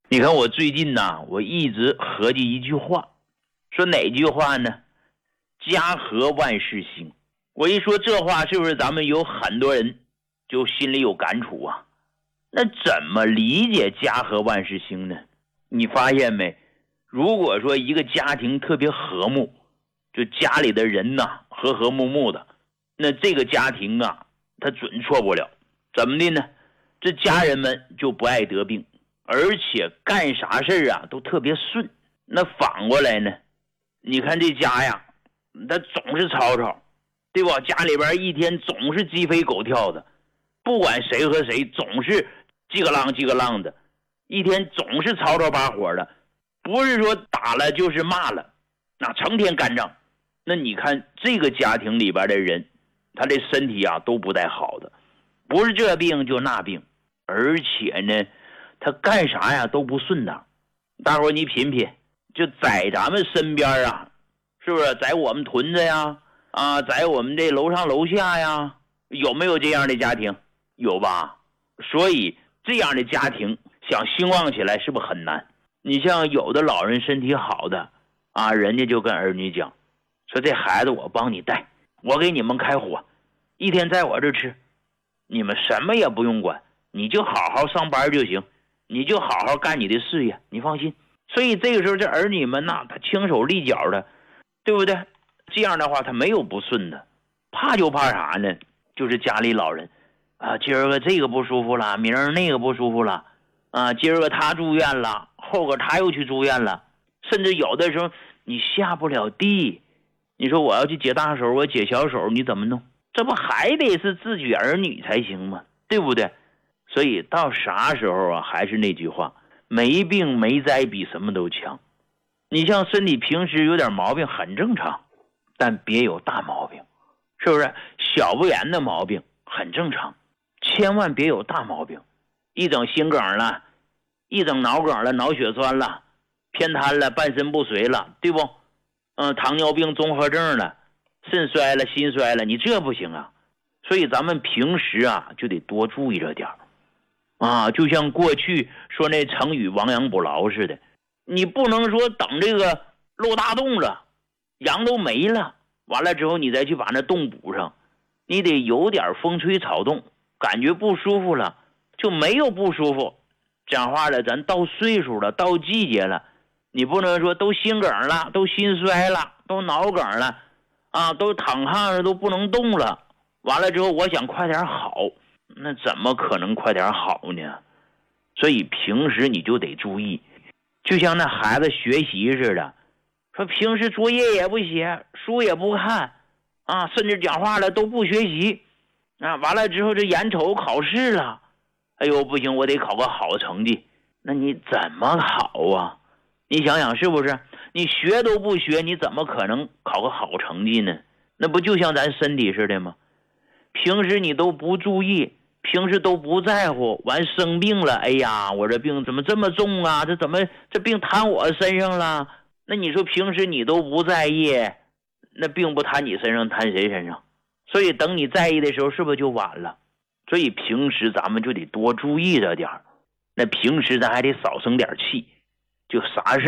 你看我最近呐，我一直合计一句话，说哪句话呢？家和万事兴。我一说这话，是不是咱们有很多人就心里有感触啊？那怎么理解家和万事兴呢？你发现没？如果说一个家庭特别和睦，就家里的人呐和和睦睦的，那这个家庭啊，他准错不了。怎么的呢？这家人们就不爱得病，而且干啥事啊都特别顺。那反过来呢，你看这家呀，他总是吵吵，对吧？家里边一天总是鸡飞狗跳的，不管谁和谁总是叽个浪叽个浪的，一天总是吵吵把火的，不是说打了就是骂了，那成天干仗。那你看这个家庭里边的人，他的身体啊都不太好的，不是这病就那病，而且呢他干啥呀都不顺当。大伙儿你品品，就在咱们身边啊，是不是在我们屯子呀在我们这楼上楼下呀，有没有这样的家庭？有吧？所以这样的家庭想兴旺起来是不是很难？你像有的老人身体好的啊，人家就跟儿女讲，说这孩子我帮你带，我给你们开火，一天在我这吃，你们什么也不用管，你就好好上班就行，你就好好干你的事业，你放心。所以这个时候这儿女们呐，他轻手利脚的，对不对？这样的话他没有不顺的。怕就怕啥呢？就是家里老人啊，今儿个这个不舒服了，明儿那个不舒服了啊，今儿个他住院了，后个他又去住院了，甚至有的时候你下不了地，你说我要去解大手，我解小手，你怎么弄？这不还得是自己儿女才行吗？对不对？所以到啥时候啊，还是那句话，没病没灾比什么都强。你像身体平时有点毛病很正常，但别有大毛病，是不是？小不言的毛病很正常，千万别有大毛病，一整心梗了，一整脑梗了，脑血栓了，偏瘫了，半身不遂了，对不？糖尿病综合症了，肾衰了，心衰了，你这不行啊。所以咱们平时啊就得多注意着点啊，就像过去说那成语亡羊补牢似的，你不能说等这个漏大洞了，羊都没了，完了之后你再去把那洞补上，你得有点风吹草动，感觉不舒服了就没有不舒服。讲话了，咱到岁数了，到季节了，你不能说都心梗了，都心衰了，都脑梗了啊，都躺炕上都不能动了，完了之后我想快点好，那怎么可能快点好呢？所以平时你就得注意，就像那孩子学习似的，说平时作业也不写，书也不看啊，甚至讲话了都不学习啊，完了之后这眼瞅考试了，哎呦不行，我得考个好成绩，那你怎么考啊？你想想是不是？你学都不学，你怎么可能考个好成绩呢？那不就像咱身体似的吗？平时你都不注意，平时都不在乎，完生病了，哎呀，我这病怎么这么重啊？这怎么这病摊我身上了？那你说平时你都不在意，那病不摊你身上，摊谁身上？所以等你在意的时候，是不是就晚了？所以平时咱们就得多注意着点儿。那平时咱还得少生点气，就啥事